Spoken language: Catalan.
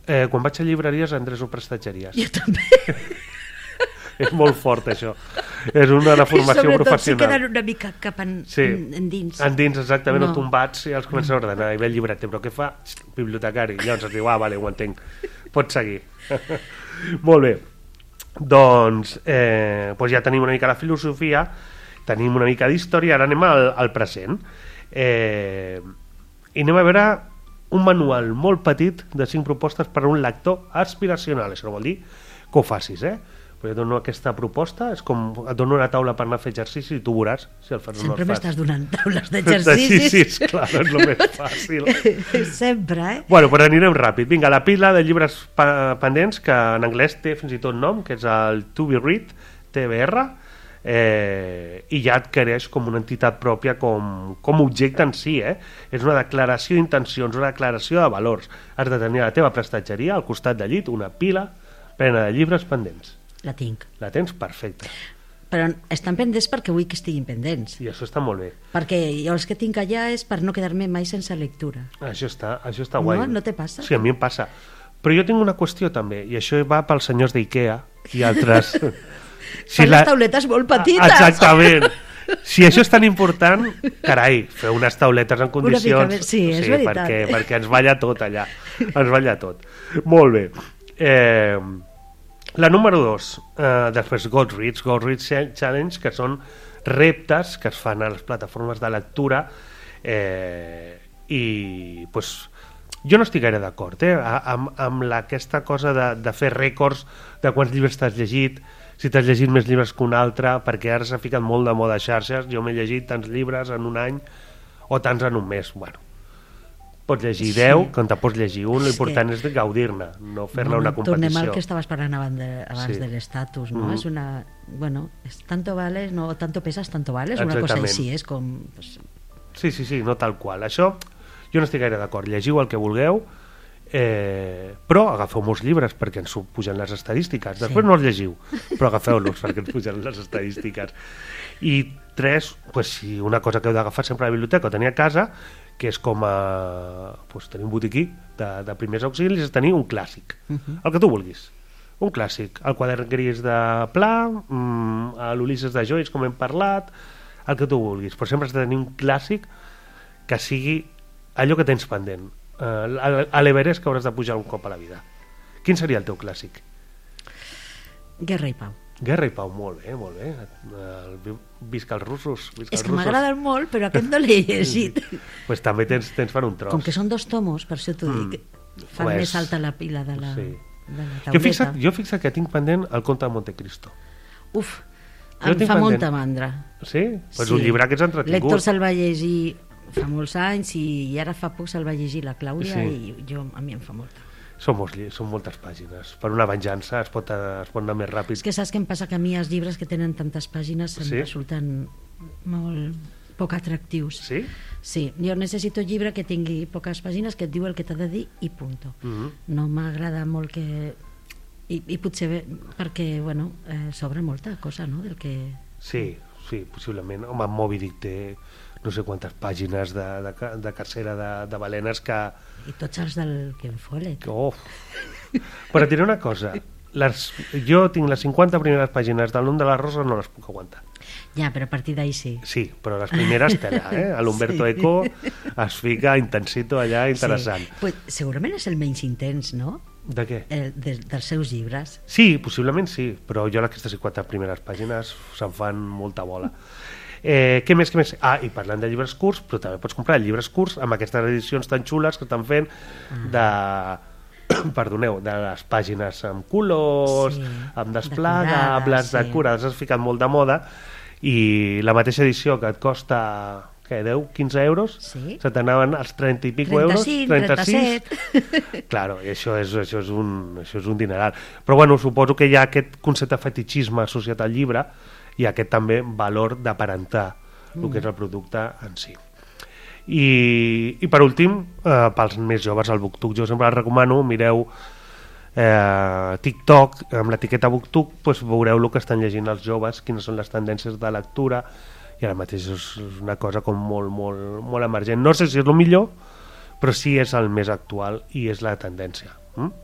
Quan vaig a llibreries, endreço prestatgeries. Jo també. És molt fort, això. És una formació I sobretot professional. si queden una mica cap endins. Endins, exactament, no. Tombats, i els comença a ordenar. I ve el llibreter, però què fa? Bibliotecari. I llavors es diu, vale, ho entenc. Pots seguir. Molt bé. Doncs ja tenim una mica la filosofia, tenim una mica d'història, ara anem al present. I anem a veure un manual molt petit de 5 propostes per a un lector aspiracional. Això no vol dir que ho facis, Però jo dono aquesta proposta, és com et dono una taula per anar a fer exercici i tu veuràs si el fas o no el fas. Sempre m'estàs donant taules d'exercicis. Sí, clar, és el més fàcil. Sempre, Bueno, però anirem ràpid. Vinga, la pila de llibres pendents, que en anglès té fins i tot nom, que és el To Be Read, TBR, i ja adquireix com una entitat pròpia com objecte en si. És una declaració d'intencions, una declaració de valors. Has de tenir a la teva prestatgeria, al costat del llit, una pila plena de llibres pendents. La tinc. La tens? Perfecte. Però estan pendents perquè vull que estiguin pendents. I això està molt bé. Perquè jo els que tinc allà és per no quedar-me mai sense lectura. Això està guai. No te passa? Sí, a mi em passa. Però jo tinc una qüestió també, i això va pels senyors d'Ikea i altres... Fan les tauletes molt petites. Exactament. Si això és tan important, carai, feu unes tauletes en condicions... Una mica més, sí, és veritat. Perquè ens balla tot allà. Ens balla tot. Molt bé. La número 2, després Goodreads Challenge, que són reptes que es fan a les plataformes de lectura, i pues, jo no estic gaire d'acord amb aquesta cosa de fer rècords de quants llibres t'has llegit, si t'has llegit més llibres que un altre, perquè ara s'ha ficat molt de moda a xarxes. Jo m'he llegit tants llibres en un any o tants en un mes. Bueno, pots llegir 10, quan te pots llegir un, l'important és gaudir-ne, no fer-ne una competició. Tornem al que estaves parlant abans de l'estatus, no? És una... Bueno, és tanto vales, no tanto pesas, tanto vales, una cosa així, és com... Sí, no tal qual. Això, jo no estic gaire d'acord. Llegiu el que vulgueu, però agafeu molts llibres perquè ens pugen les estadístiques. Després no els llegiu, però agafeu-los perquè ens pugen les estadístiques. I 3, si una cosa que heu d'agafar sempre a la biblioteca o tenir a casa, que és com tenir un botiquí de primers auxilis, és tenir un clàssic, el que tu vulguis, un clàssic, el quadern gris de Pla, l'Ulisses de Joyce, com hem parlat, el que tu vulguis, però sempre has de tenir un clàssic que sigui allò que tens pendent, a l'Everest que hauràs de pujar un cop a la vida. Quin seria el teu clàssic? Guerra i Pau. Guerra i Pau, molt bé. Visca els russos. És que m'agraden molt, però aquest no l'he llegit. Pues també tens per un tros. Com que són 2 tomos, per això t'ho dic, fan més alta la pila de la tauleta. Jo fixa't que tinc pendent el conte de Montecristo. Uf, em fa molta mandra. Sí? Pues un llibre que ets entretingut. L'Héctor se'l va llegir fa molts anys i ara fa poc se'l va llegir la Clàudia i a mi em fa molta. Són moltes pàgines. Per una venjança es pot anar més ràpid. És que saps què em passa? Que a mi els llibres que tenen tantes pàgines em resulten molt poc atractius. Sí? Sí, jo necessito un llibre que tingui poques pàgines, que et diu el que t'ha de dir i punto. No m'agrada molt que... I potser perquè, s'obre molta cosa, no? Del que... Sí, possiblement. Home, Moby Dick té no sé quantes pàgines de cacera de balenes que... I tots els del Ken Follett. Però et diré una cosa, jo tinc les 50 primeres pàgines del Nom de la Rosa, no les puc aguantar. Ja, però a partir d'ahí sí. Sí, però les primeres tela, a l'Umberto Eco es fica intensito allà, interessant. Pues segurament és el menys intens, no? De què? Dels seus llibres. Sí, possiblement sí, però jo aquestes 50 primeres pàgines se'n fan molta bola. Què més? I parlant de llibres curts, però també pots comprar llibres curts amb aquestes edicions tan xules que estan fent de les pàgines amb colors, amb desplegables, decorades, has ficat molt de moda, i la mateixa edició que et costa 10-15 euros, se t'anaven als 30 i pico euros, 36. Claro, i això és un dineral. Però bueno, suposo que hi ha aquest concepte de fetichisme associat al llibre i aquest també valor d'aparentar el que és el producte en si. I per últim, pels més joves, el BookTok, jo sempre el recomano, mireu TikTok, amb l'etiqueta BookTok, veureu el que estan llegint els joves, quines són les tendències de lectura, i ara mateix és una cosa com molt emergent. No sé si és el millor, però sí és el més actual i és la tendència.